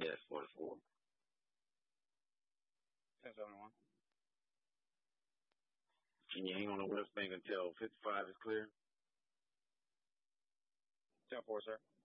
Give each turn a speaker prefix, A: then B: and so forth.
A: Yes, 44.
B: 1071.
A: Can you hang on the West Bank until 55 is clear?
B: 10-4, sir.